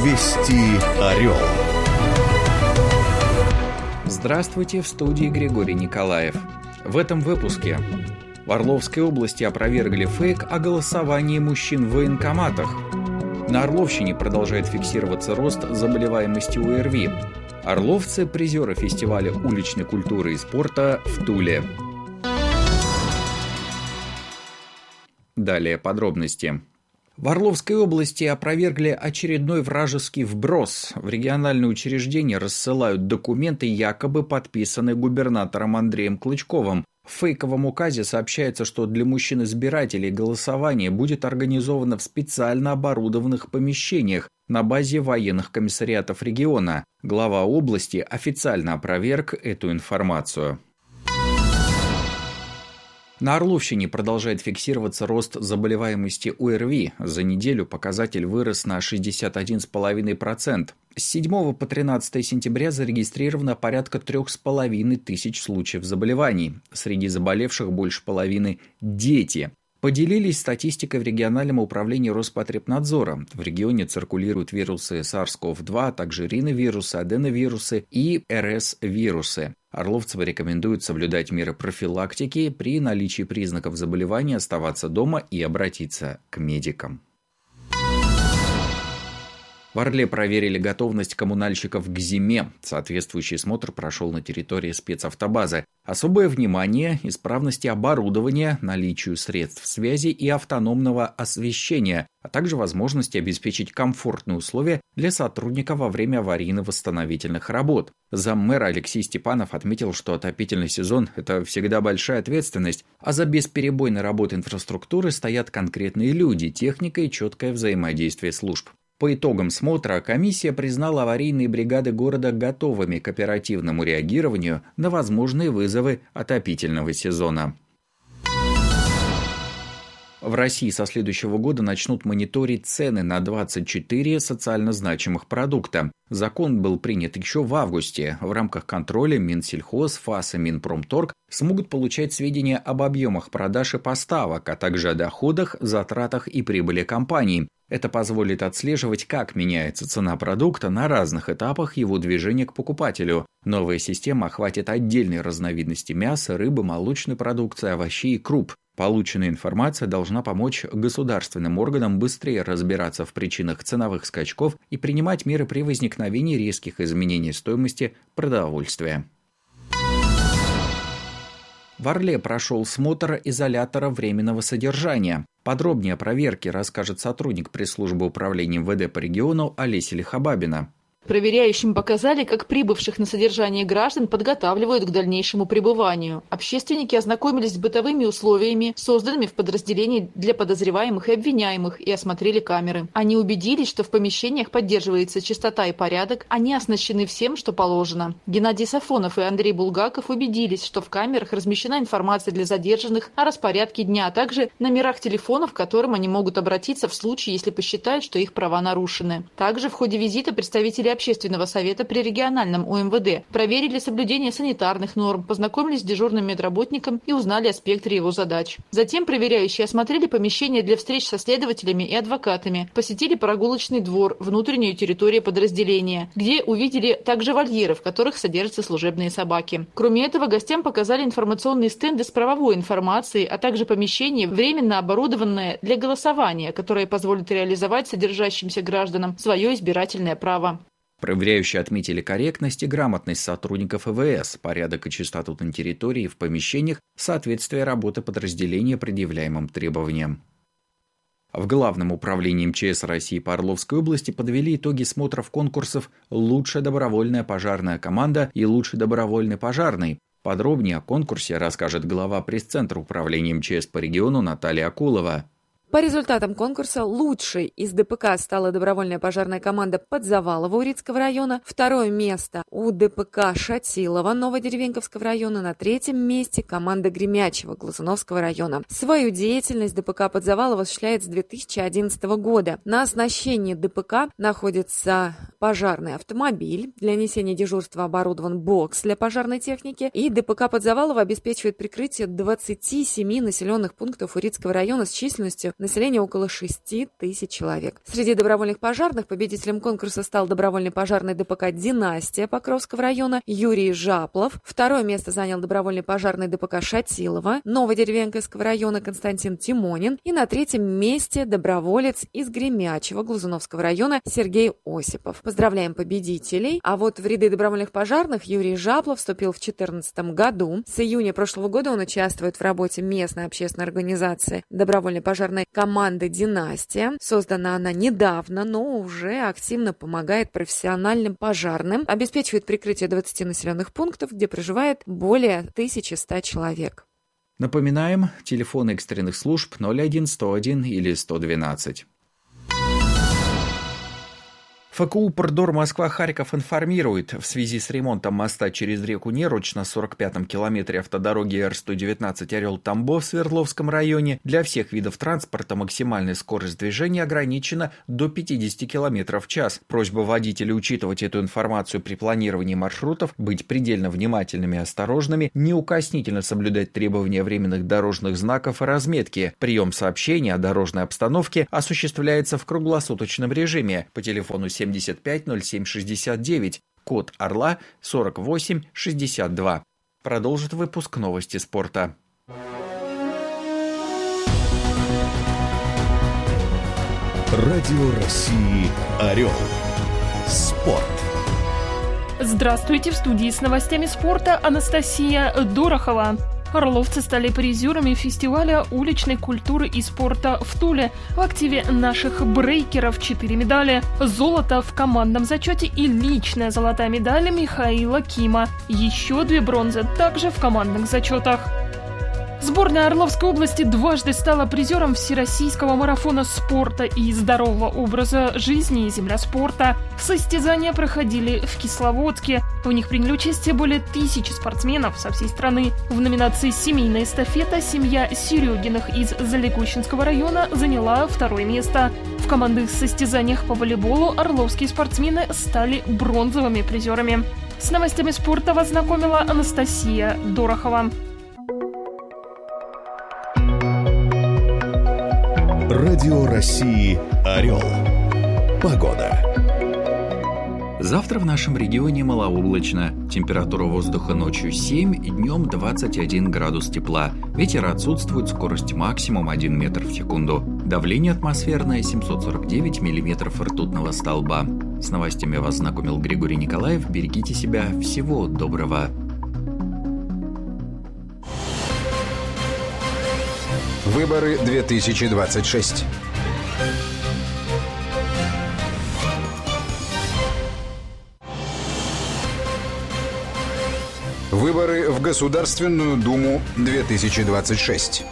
Вести Орел. Здравствуйте, в студии Григорий Николаев. В этом выпуске. В Орловской области опровергли фейк о голосовании мужчин в военкоматах. На Орловщине продолжает фиксироваться рост заболеваемости ОРВИ. Орловцы – призеры фестиваля уличной культуры и спорта в Туле. Далее подробности. В Орловской области опровергли очередной вражеский вброс. В региональные учреждения рассылают документы, якобы подписанные губернатором Андреем Клычковым. В фейковом указе сообщается, что для мужчин-избирателей голосование будет организовано в специально оборудованных помещениях на базе военных комиссариатов региона. Глава области официально опроверг эту информацию. На Орловщине продолжает фиксироваться рост заболеваемости ОРВИ. За неделю показатель вырос на 61,5%. С 7 по 13 сентября зарегистрировано порядка 3500 случаев заболеваний. Среди заболевших больше половины – дети. Поделились статистикой в региональном управлении Роспотребнадзора. В регионе циркулируют вирусы SARS-CoV-2, а также риновирусы, аденовирусы и РС-вирусы. Орловцам рекомендуют соблюдать меры профилактики, при наличии признаков заболевания оставаться дома и обратиться к медикам. В Орле проверили готовность коммунальщиков к зиме. Соответствующий смотр прошел на территории спецавтобазы. Особое внимание – исправности оборудования, наличию средств связи и автономного освещения, а также возможности обеспечить комфортные условия для сотрудников во время аварийно-восстановительных работ. Заммэра Алексей Степанов отметил, что отопительный сезон – это всегда большая ответственность, а за бесперебойной работой инфраструктуры стоят конкретные люди, техника и четкое взаимодействие служб. По итогам смотра комиссия признала аварийные бригады города готовыми к оперативному реагированию на возможные вызовы отопительного сезона. В России со следующего года начнут мониторить цены на 24 социально значимых продукта. Закон был принят еще в августе. В рамках контроля Минсельхоз, ФАС и Минпромторг смогут получать сведения об объемах продаж и поставок, а также о доходах, затратах и прибыли компаний. Это позволит отслеживать, как меняется цена продукта на разных этапах его движения к покупателю. Новая система охватит отдельные разновидности мяса, рыбы, молочной продукции, овощей и круп. Полученная информация должна помочь государственным органам быстрее разбираться в причинах ценовых скачков и принимать меры при возникновении резких изменений стоимости продовольствия. В Орле прошел смотр изолятора временного содержания. Подробнее о проверке расскажет сотрудник пресс-службы управления МВД по региону Олеся Лихобабина. Проверяющим показали, как прибывших на содержание граждан подготавливают к дальнейшему пребыванию. Общественники ознакомились с бытовыми условиями, созданными в подразделении для подозреваемых и обвиняемых, и осмотрели камеры. Они убедились, что в помещениях поддерживается чистота и порядок, они оснащены всем, что положено. Геннадий Сафонов и Андрей Булгаков убедились, что в камерах размещена информация для задержанных о распорядке дня, а также номерах телефонов, к которым они могут обратиться в случае, если посчитают, что их права нарушены. Также в ходе визита представители Общественного совета при региональном УМВД проверили соблюдение санитарных норм, познакомились с дежурным медработником и узнали о спектре его задач. Затем проверяющие осмотрели помещения для встреч со следователями и адвокатами, посетили прогулочный двор, внутреннюю территорию подразделения, где увидели также вольеры, в которых содержатся служебные собаки. Кроме этого, гостям показали информационные стенды с правовой информацией, а также помещение, временно оборудованное для голосования, которое позволит реализовать содержащимся гражданам свое избирательное право. Проверяющие отметили корректность и грамотность сотрудников ИВС, порядок и чистоту на территории и в помещениях, соответствие работы подразделения предъявляемым требованиям. В Главном управлении МЧС России по Орловской области подвели итоги смотров конкурсов «Лучшая добровольная пожарная команда» и «Лучший добровольный пожарный». Подробнее о конкурсе расскажет глава пресс-центра управления МЧС по региону Наталья Акулова. По результатам конкурса лучшей из ДПК стала добровольная пожарная команда Подзавалова Урицкого района. Второе место у ДПК Шатилова Новодеревеньковского района. На третьем месте команда Гремячего Глазуновского района. Свою деятельность ДПК Подзавалова осуществляет с 2011 года. На оснащении ДПК находится пожарный автомобиль. Для несения дежурства оборудован бокс для пожарной техники. И ДПК Подзавалово обеспечивает прикрытие 27 населенных пунктов Урицкого района с численностью населения около 6 тысяч человек. Среди добровольных пожарных победителем конкурса стал добровольный пожарный ДПК «Династия» Покровского района Юрий Жаплов. Второе место занял добровольный пожарный ДПК «Шатилово» Новодеревенковского района Константин Тимонин. И на третьем месте доброволец из Гремячего Глазуновского района Сергей Осипов. Поздравляем победителей. А вот в ряды добровольных пожарных Юрий Жаплов вступил в 2014 году. С июня прошлого года он участвует в работе местной общественной организации добровольной пожарной команды «Династия». Создана она недавно, но уже активно помогает профессиональным пожарным, обеспечивает прикрытие 20 населенных пунктов, где проживает более 1100 человек. Напоминаем, телефоны экстренных служб 01 101 или 112. ФКУ «Продор Москва-Харьков» информирует, в связи с ремонтом моста через реку Неруч на 45-м километре автодороги Р-119 Орел-Тамбов в Свердловском районе для всех видов транспорта максимальная скорость движения ограничена до 50 км в час. Просьба водителей учитывать эту информацию при планировании маршрутов, быть предельно внимательными и осторожными, неукоснительно соблюдать требования временных дорожных знаков и разметки. Прием сообщений о дорожной обстановке осуществляется в круглосуточном режиме по телефону 750769, код Орла 4862. Продолжит выпуск новости спорта. Радио России «Орел». Спорт. Здравствуйте, в студии с новостями спорта Анастасия Дорохова. Орловцы стали призерами фестиваля уличной культуры и спорта в Туле. В активе наших брейкеров 4 медали. Золото в командном зачете и личная золотая медаль Михаила Кима. Еще 2 бронзы также в командных зачетах. Сборная Орловской области дважды стала призером Всероссийского марафона спорта и здорового образа жизни «Земля спорта». Состязания проходили в Кисловодске. В них приняли участие более 1000 спортсменов со всей страны. В номинации «Семейная эстафета» семья Серегиных из Залегущинского района заняла 2 место. В командных состязаниях по волейболу орловские спортсмены стали бронзовыми призерами. С новостями спорта вас знакомила Анастасия Дорохова. Радио России «Орел». Погода. Завтра в нашем регионе малооблачно. Температура воздуха ночью 7, днем 21 градус тепла. Ветер отсутствует, скорость максимум 1 метр в секунду. Давление атмосферное 749 миллиметров ртутного столба. С новостями вас знакомил Григорий Николаев. Берегите себя. Всего доброго. Выборы 2026. Выборы в Государственную Думу 2026.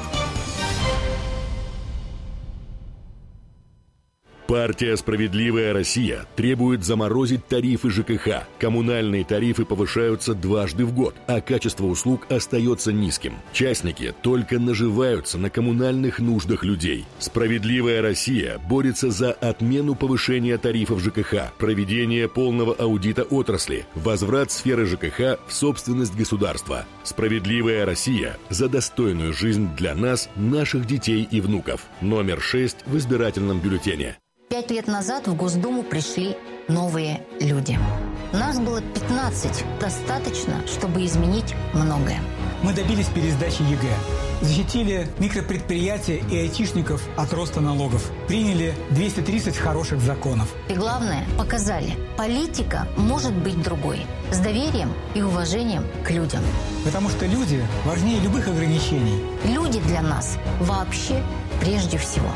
Партия «Справедливая Россия» требует заморозить тарифы ЖКХ. Коммунальные тарифы повышаются дважды в год, а качество услуг остается низким. Частники только наживаются на коммунальных нуждах людей. «Справедливая Россия» борется за отмену повышения тарифов ЖКХ, проведение полного аудита отрасли, возврат сферы ЖКХ в собственность государства. «Справедливая Россия» за достойную жизнь для нас, наших детей и внуков. Номер 6 в избирательном бюллетене. 5 лет назад в Госдуму пришли новые люди. Нас было 15. Достаточно, чтобы изменить многое. Мы добились пересдачи ЕГЭ. Защитили микропредприятия и айтишников от роста налогов. Приняли 230 хороших законов. И главное, показали, политика может быть другой. С доверием и уважением к людям. Потому что люди важнее любых ограничений. Люди для нас вообще прежде всего.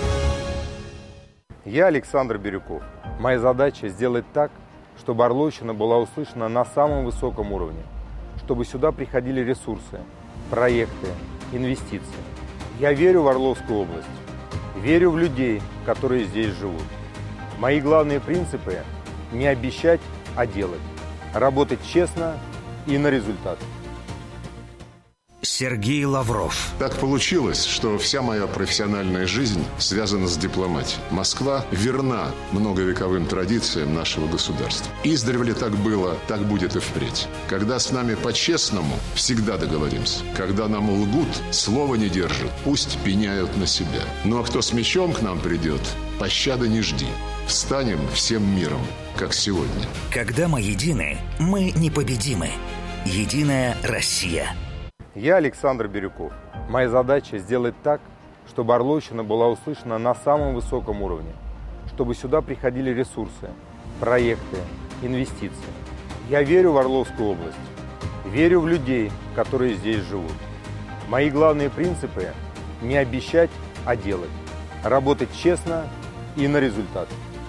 Я Александр Бирюков. Моя задача сделать так, чтобы Орловщина была услышана на самом высоком уровне, чтобы сюда приходили ресурсы, проекты, инвестиции. Я верю в Орловскую область, верю в людей, которые здесь живут. Мои главные принципы – не обещать, а делать, работать честно и на результат. Сергей Лавров. Так получилось, что вся моя профессиональная жизнь связана с дипломатией. Москва верна многовековым традициям нашего государства. Издревле так было, так будет и впредь. Когда с нами по-честному, всегда договоримся. Когда нам лгут, слова не держат, пусть пеняют на себя. Ну а кто с мечом к нам придет, пощады не жди. Встанем всем миром, как сегодня. Когда мы едины, мы непобедимы. Единая Россия. Я Александр Бирюков. Моя задача сделать так, чтобы Орловщина была услышана на самом высоком уровне, чтобы сюда приходили ресурсы, проекты, инвестиции. Я верю в Орловскую область, верю в людей, которые здесь живут. Мои главные принципы – не обещать, а делать, работать честно и на результат.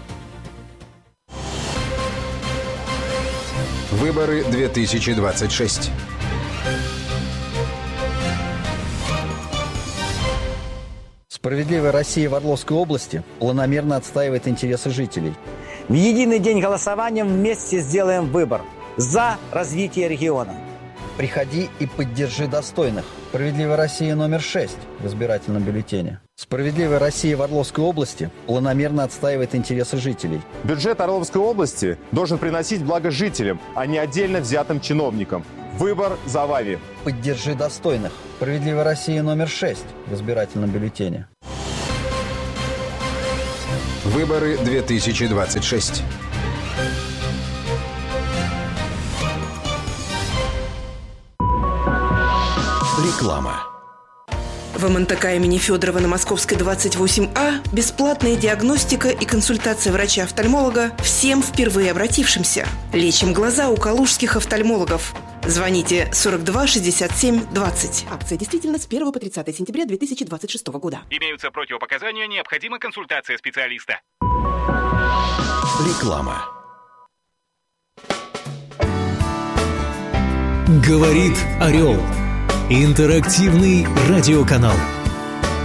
Выборы 2026. «Справедливая Россия» в Орловской области планомерно отстаивает интересы жителей. В единый день голосования вместе сделаем выбор за развитие региона. Приходи и поддержи достойных. «Справедливая Россия» номер 6 в избирательном бюллетене. «Справедливая Россия» в Орловской области планомерно отстаивает интересы жителей. Бюджет Орловской области должен приносить благо жителям, а не отдельно взятым чиновникам. Выбор за вами. Поддержи достойных. «Справедливая Россия» номер 6 в избирательном бюллетене. Выборы 2026. Реклама. В МНТК имени Федорова на Московской 28А бесплатная диагностика и консультация врача-офтальмолога всем впервые обратившимся. Лечим глаза у калужских офтальмологов. Звоните 42 67 20. Акция действительно с 1 по 30 сентября 2026 года. Имеются противопоказания, необходима консультация специалиста. Реклама. Говорит Орел. Интерактивный радиоканал.